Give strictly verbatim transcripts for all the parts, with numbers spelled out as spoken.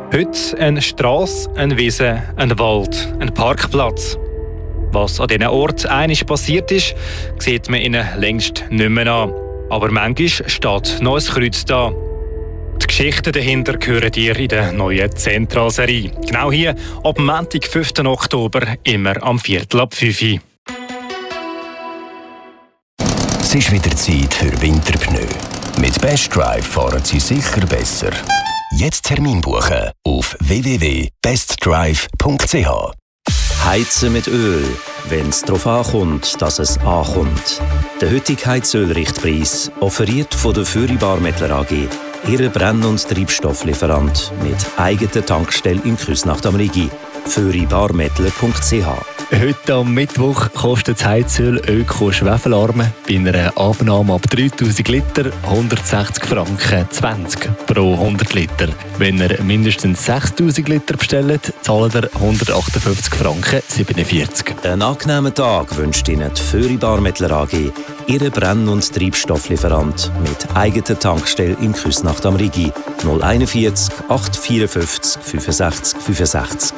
Heute eine Strasse, eine Wiese, ein Wald, ein Parkplatz. Was an diesen Orten einmal passiert ist, sieht man ihnen längst nicht mehr an. Aber manchmal steht noch ein Kreuz da. Die Geschichten dahinter hören ihr in der neuen Zentralserie. Genau hier, ab Montag, fünften Oktober, immer am Viertel ab fünf Uhr. Es ist wieder Zeit für Winterpneu. Mit Best Drive fahren Sie sicher besser. Jetzt Termin buchen auf w w w punkt best drive punkt c h. Heizen mit Öl, wenn es darauf ankommt, dass es ankommt. Der heutige Heizölrichtpreis offeriert von der Föri Barmettler A G, Ihre Brenn- und Treibstofflieferant mit eigener Tankstelle in Küsnacht am Rigi. föri barmettler punkt c h. Heute am Mittwoch kostet das Heizöl Öko-Schwefelarme bei einer Abnahme ab dreitausend Liter hundertsechzig Franken zwanzig pro hundert Liter. Wenn ihr mindestens sechstausend Liter bestellt, zahlt ihr hundertachtundfünfzig Franken siebenundvierzig. Einen angenehmen Tag wünscht Ihnen die Föri Barmettler A G, Ihre Brenn- und Treibstofflieferant mit eigener Tankstelle in Küsnacht am Rigi. null einundvierzig achthundertvierundfünfzig fünfundsechzig fünfundsechzig.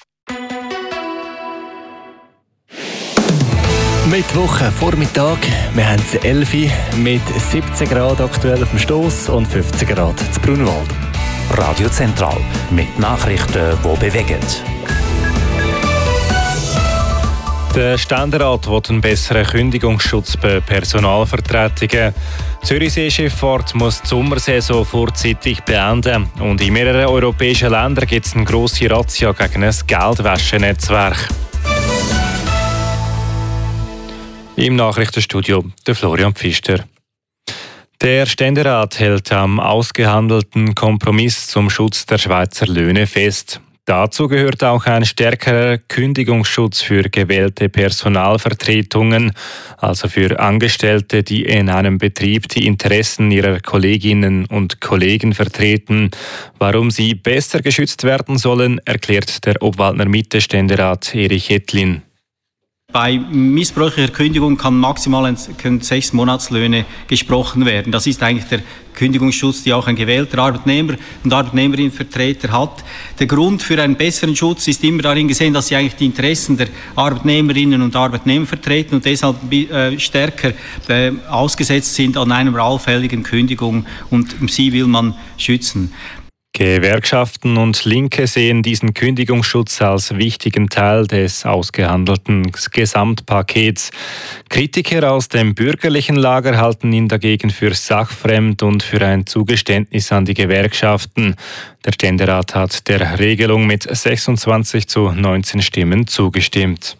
Mittwoch Vormittag, wir haben es elf Uhr mit siebzehn Grad aktuell auf dem Stoss und fünfzehn Grad zu Brunwald. Radio Zentral mit Nachrichten, die bewegen. Der Ständerat will einen besseren Kündigungsschutz bei Personalvertretungen. Die Zürichseeschifffahrt muss die Sommersaison vorzeitig beenden. Und in mehreren europäischen Ländern gibt es eine grosse Razzia gegen ein Geldwäschenetzwerk. Im Nachrichtenstudio der Florian Pfister. Der Ständerat hält am ausgehandelten Kompromiss zum Schutz der Schweizer Löhne fest. Dazu gehört auch ein stärkerer Kündigungsschutz für gewählte Personalvertretungen, also für Angestellte, die in einem Betrieb die Interessen ihrer Kolleginnen und Kollegen vertreten. Warum sie besser geschützt werden sollen, erklärt der Obwaldner Mitte-Ständerat Erich Ettlin. Bei missbräuchlicher Kündigung kann maximal können sechs Monatslöhne gesprochen werden. Das ist eigentlich der Kündigungsschutz, den auch ein gewählter Arbeitnehmer und Arbeitnehmerinnenvertreter hat. Der Grund für einen besseren Schutz ist immer darin gesehen, dass sie eigentlich die Interessen der Arbeitnehmerinnen und Arbeitnehmer vertreten und deshalb äh, stärker äh, ausgesetzt sind an einer allfälligen Kündigung, und sie will man schützen. Gewerkschaften und Linke sehen diesen Kündigungsschutz als wichtigen Teil des ausgehandelten Gesamtpakets. Kritiker aus dem bürgerlichen Lager halten ihn dagegen für sachfremd und für ein Zugeständnis an die Gewerkschaften. Der Ständerat hat der Regelung mit sechsundzwanzig zu neunzehn Stimmen zugestimmt.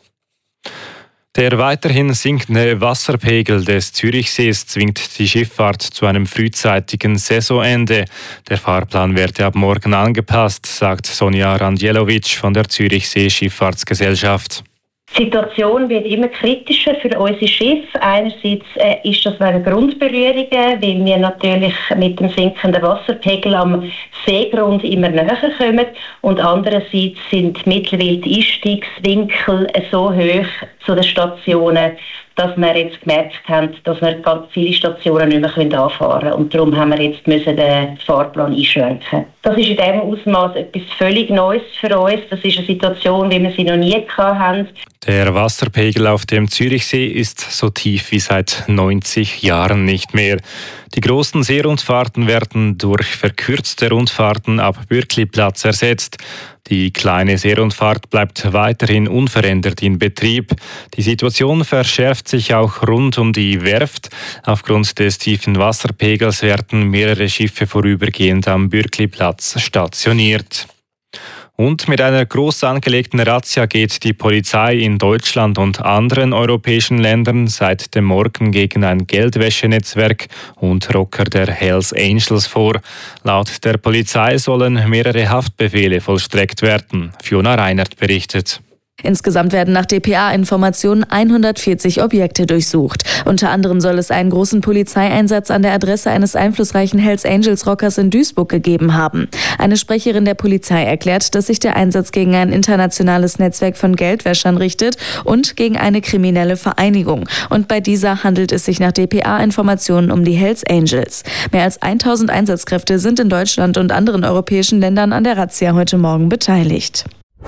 Der weiterhin sinkende Wasserpegel des Zürichsees zwingt die Schifffahrt zu einem frühzeitigen Saisonende. Der Fahrplan werde ab morgen angepasst, sagt Sonja Randjelovic von der Zürichsee Schifffahrtsgesellschaft. Die Situation wird immer kritischer für unsere Schiffe. Einerseits äh, ist das wegen Grundberührungen, weil wir natürlich mit dem sinkenden Wasserpegel am Seegrund immer näher kommen. Und andererseits sind mittlerweile die Einstiegswinkel so hoch zu den Stationen, dass wir jetzt gemerkt haben, dass wir ganz viele Stationen nicht mehr anfahren können. Und darum haben wir jetzt müssen den Fahrplan einschränken. Das ist in diesem Ausmaß etwas völlig Neues für uns. Das ist eine Situation, wie wir sie noch nie hatten. Der Wasserpegel auf dem Zürichsee ist so tief wie seit neunzig Jahren nicht mehr. Die großen Seerundfahrten werden durch verkürzte Rundfahrten ab Bürkliplatz ersetzt. Die kleine Seerundfahrt bleibt weiterhin unverändert in Betrieb. Die Situation verschärft sich auch rund um die Werft. Aufgrund des tiefen Wasserpegels werden mehrere Schiffe vorübergehend am Bürkliplatz stationiert. Und mit einer groß angelegten Razzia geht die Polizei in Deutschland und anderen europäischen Ländern seit dem Morgen gegen ein Geldwäschenetzwerk und Rocker der Hells Angels vor. Laut der Polizei sollen mehrere Haftbefehle vollstreckt werden. Fiona Reinert berichtet. Insgesamt werden nach D P A-Informationen hundertvierzig Objekte durchsucht. Unter anderem soll es einen großen Polizeieinsatz an der Adresse eines einflussreichen Hells Angels-Rockers in Duisburg gegeben haben. Eine Sprecherin der Polizei erklärt, dass sich der Einsatz gegen ein internationales Netzwerk von Geldwäschern richtet und gegen eine kriminelle Vereinigung. Und bei dieser handelt es sich nach D P A-Informationen um die Hells Angels. Mehr als tausend Einsatzkräfte sind in Deutschland und anderen europäischen Ländern an der Razzia heute Morgen beteiligt.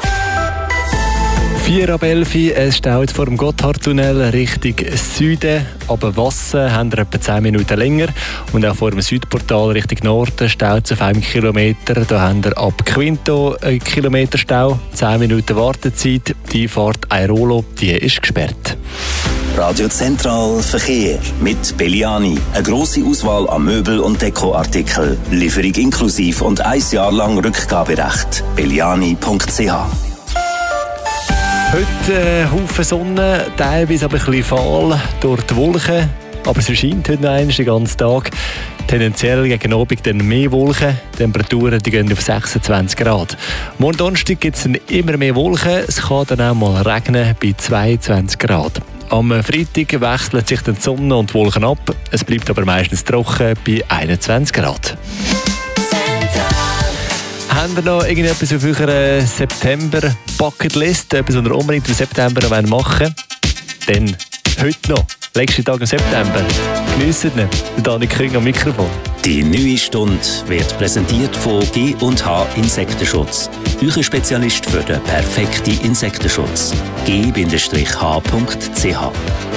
vier ab elf, es staut vor dem Gotthardtunnel Richtung Süden. Aber Wasser haben wir etwa zehn Minuten länger. Und auch vor dem Südportal Richtung Norden staut es auf einem Kilometer. Da haben wir ab Quinto einen Kilometer Stau, zehn Minuten Wartezeit. Die Fahrt Airolo, die ist gesperrt. Radio Zentral Verkehr mit Belliani. Eine grosse Auswahl an Möbel- und Dekoartikeln. Lieferung inklusiv und ein Jahr lang Rückgaberecht. belliani punkt c h. Heute äh, Haufen Sonne, teilweise aber ein bisschen fahl durch die Wolken. Aber es scheint heute noch einmal den ganzen Tag. Tendenziell gegen Abend dann mehr Wolken. Die Temperaturen die gehen auf sechsundzwanzig Grad. Morgen Donnerstag gibt es immer mehr Wolken. Es kann dann auch mal regnen bei zweiundzwanzig Grad. Am Freitag wechseln sich dann die Sonne und die Wolken ab. Es bleibt aber meistens trocken bei einundzwanzig Grad. Haben wir noch irgendetwas auf eurer September-Bucketlist? Etwas, was ihr unbedingt im September noch machen wollt? Dann heute noch, letzten Tag im September. Geniessen ihn. Dani Küng am Mikrofon. Die neue Stunde wird präsentiert von G und H Insektenschutz. Euer Spezialist für den perfekten Insektenschutz. G H punkt c h